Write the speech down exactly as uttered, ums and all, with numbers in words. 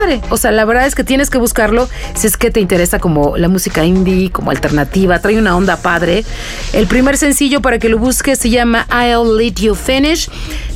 O sea, la verdad es que tienes que buscarlo si es que te interesa como la música indie, como alternativa, trae una onda padre. El primer sencillo para que lo busques se llama I'll Let You Finish.